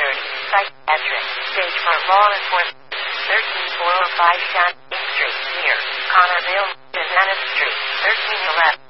security, psychiatric, stage for law enforcement. 13405 John Street, near Connorville, Savannah Street, 1311.